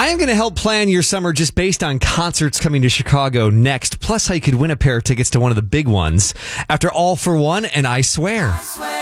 I am going to help plan your summer just based on concerts coming to Chicago next, plus how you could win a pair of tickets to one of the big ones after All for One and I Swear.